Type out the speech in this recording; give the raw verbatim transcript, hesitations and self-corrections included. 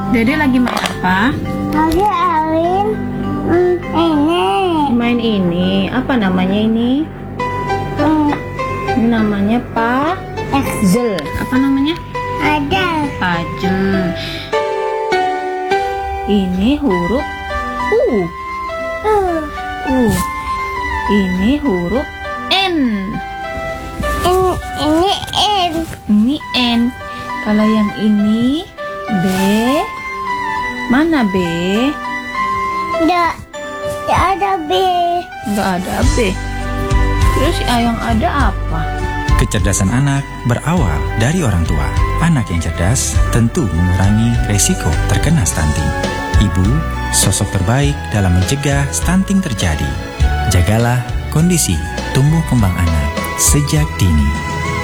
Dede lagi main apa? Lagi Alin hmm, ini. Main ini. Apa namanya ini? Hmm, Namanya puzzle. Apa namanya? ada. Puzzle. Ini huruf U. Uh, U. Ini huruf N. ini ini N. Ini N. Kalau yang ini B. Mana B? Tidak, tidak ada B. Nggak ada B. Terus yang ada apa? Kecerdasan anak berawal dari orang tua. Anak yang cerdas tentu mengurangi resiko terkena stunting. Ibu, sosok terbaik dalam mencegah stunting terjadi. Jagalah kondisi tumbuh kembang anak sejak dini.